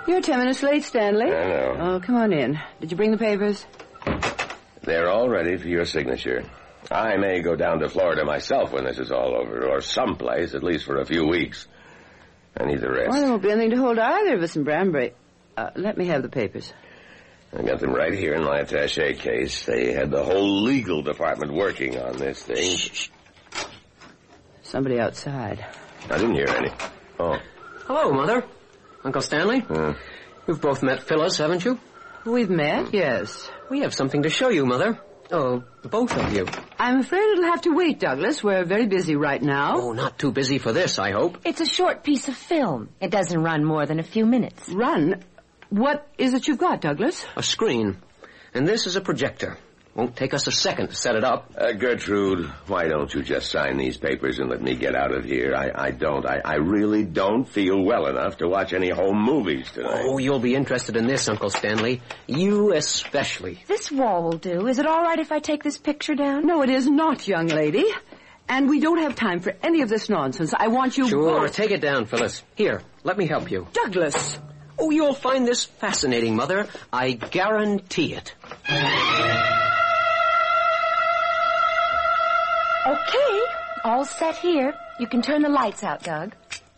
You're 10 minutes late, Stanley. I know. Oh, come on in. Did you bring the papers? They're all ready for your signature. I may go down to Florida myself when this is all over, or someplace, at least for a few weeks. I need the rest. Well, there won't be anything to hold either of us in Branbury. Let me have the papers. I got them right here in my attaché case. They had the whole legal department working on this thing. Shh. Somebody outside. I didn't hear any. Oh. Hello, Mother. Uncle Stanley. You've both met Phyllis, haven't you? We've met, yes. We have something to show you, Mother. Oh, both of you. I'm afraid it'll have to wait, Douglas. We're very busy right now. Oh, not too busy for this, I hope. It's a short piece of film. It doesn't run more than a few minutes. Run? What is it you've got, Douglas? A screen. And this is a projector. Won't take us a second to set it up. Gertrude, why don't you just sign these papers and let me get out of here? I really don't feel well enough to watch any home movies tonight. Oh, you'll be interested in this, Uncle Stanley. You especially. This wall will do. Is it all right if I take this picture down? No, it is not, young lady. And we don't have time for any of this nonsense. I want you... Sure, take it down, Phyllis. Here, let me help you. Douglas! Oh, you'll find this fascinating, Mother. I guarantee it. Okay, all set here. You can turn the lights out, Doug.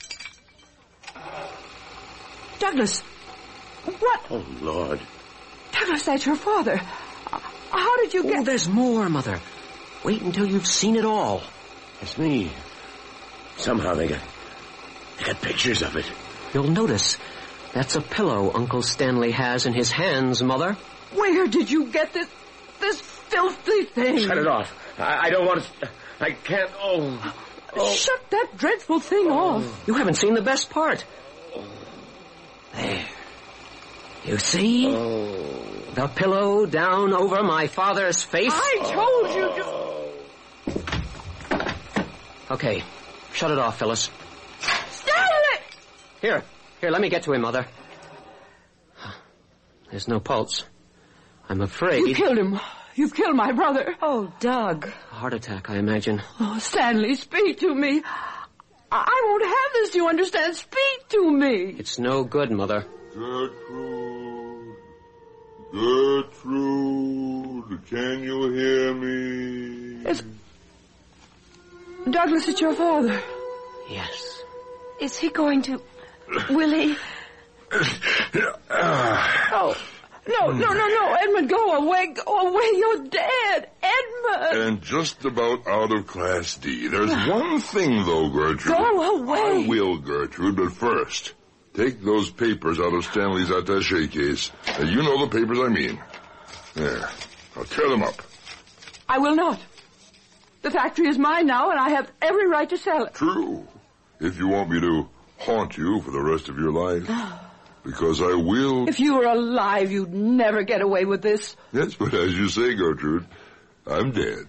Douglas! What? Oh, Lord. Douglas, that's your father. How did you get... Oh, there's more, Mother. Wait until you've seen it all. It's me. Somehow they got pictures of it. You'll notice that's a pillow Uncle Stanley has in his hands, Mother. Where did you get this filthy thing? Shut it off. I don't want to... I can't... Oh. Shut that dreadful thing off. You haven't seen the best part. There. You see? The pillow down over my father's face? I told you to... Okay. Shut it off, Phyllis. Stanley! Here, let me get to him, Mother. There's no pulse. I'm afraid... You killed him. You've killed my brother. Oh, Doug. A heart attack, I imagine. Oh, Stanley, speak to me. I won't have this, you understand? Speak to me. It's no good, Mother. Gertrude, can you hear me? It's... Douglas, it's your father. Yes. Is he going to... Will he... Oh... No, Edmund, go away, you're dead, Edmund. And just about out of Class D. There's one thing, though, Gertrude. Go away. I will, Gertrude, but first, take those papers out of Stanley's attaché case. You know the papers I mean. There, I'll tear them up. I will not. The factory is mine now, and I have every right to sell it. True, if you want me to haunt you for the rest of your life. Because I will... If you were alive, you'd never get away with this. Yes, but as you say, Gertrude, I'm dead.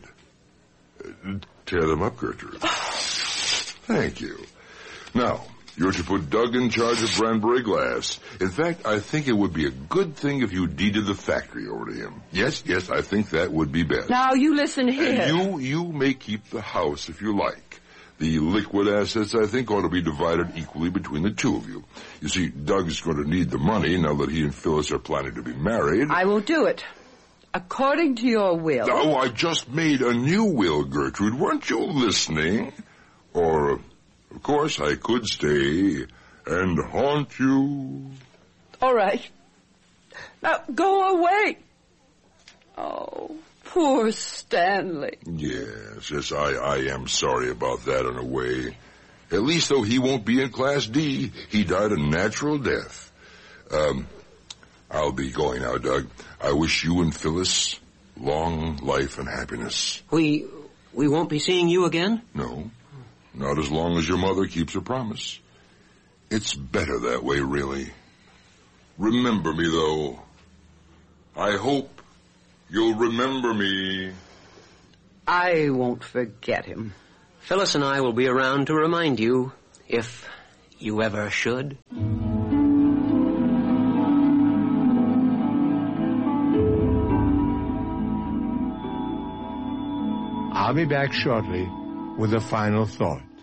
Tear them up, Gertrude. Thank you. Now, you're to put Doug in charge of Branbury Glass. In fact, I think it would be a good thing if you deeded the factory over to him. Yes, I think that would be best. Now, you listen here. And you may keep the house if you like. The liquid assets, I think, ought to be divided equally between the two of you. You see, Doug's going to need the money now that he and Phyllis are planning to be married. I will do it. According to your will. Oh, I just made a new will, Gertrude. Weren't you listening? Or, of course, I could stay and haunt you. All right. Now, go away. Oh... Poor Stanley. Yes, I am sorry about that in a way. At least, though, he won't be in Class D. He died a natural death. I'll be going now, Doug. I wish you and Phyllis long life and happiness. We won't be seeing you again? No, not as long as your mother keeps her promise. It's better that way, really. Remember me, though. I hope you'll remember me. I won't forget him. Phyllis and I will be around to remind you, if you ever should. I'll be back shortly with a final thought.